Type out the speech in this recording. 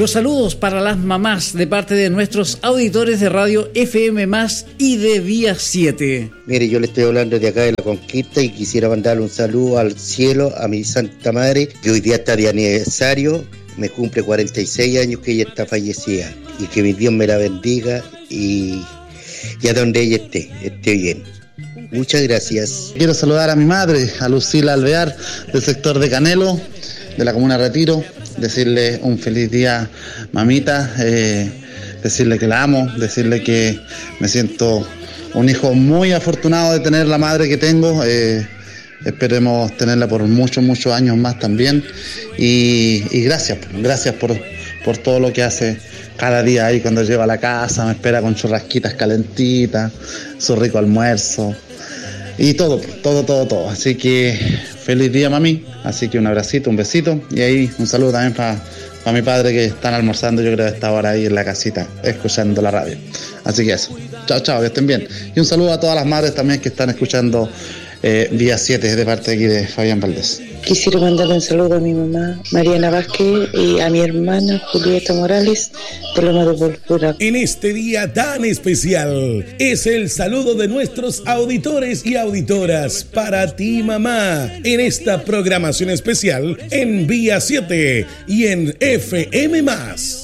Los saludos para las mamás de parte de nuestros auditores de Radio FM Más y de Vía 7. Mire, yo le estoy hablando de acá de La Conquista y quisiera mandarle un saludo al cielo, a mi Santa Madre, que hoy día está de aniversario, me cumple 46 años que ella está fallecida. Y que mi Dios me la bendiga y a donde ella esté bien. Muchas gracias. Quiero saludar a mi madre, a Lucila Alvear, del sector de Canelo, de la comuna Retiro, decirle un feliz día, mamita, decirle que la amo, decirle que me siento un hijo muy afortunado de tener la madre que tengo, esperemos tenerla por muchos años más también, y gracias por todo lo que hace cada día ahí cuando llego a la casa, me espera con churrasquitas calentitas, su rico almuerzo, y todo, así que feliz día, mami, así que un abracito, un besito, y ahí un saludo también para mi padre que están almorzando, yo creo que está ahora ahí en la casita, escuchando la radio, así que eso, chao, que estén bien, y un saludo a todas las madres también que están escuchando Vía 7 de parte de aquí de Fabián Valdés. Quisiera mandarle un saludo a mi mamá Mariana Vázquez y a mi hermana Julieta Morales de Loma de Volpura. En este día tan especial es el saludo de nuestros auditores y auditoras para ti, mamá, en esta programación especial en Vía 7 y en FM+.